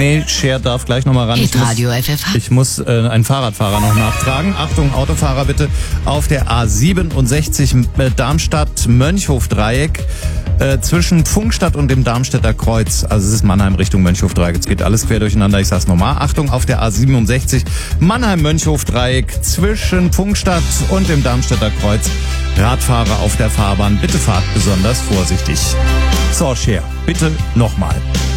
Nee, Cher darf gleich nochmal ran. Hitradio FFH. Ich muss einen Fahrradfahrer noch nachtragen. Achtung, Autofahrer bitte. Auf der A67 Darmstadt-Mönchhof-Dreieck zwischen Pfungstadt und dem Darmstädter Kreuz. Also es ist Mannheim Richtung Mönchhof-Dreieck. Es geht alles quer durcheinander. Ich sag's nochmal. Achtung, auf der A67 Mannheim-Mönchhof-Dreieck zwischen Pfungstadt und dem Darmstädter Kreuz. Radfahrer auf der Fahrbahn, bitte fahrt besonders vorsichtig. So, Cher, bitte nochmal.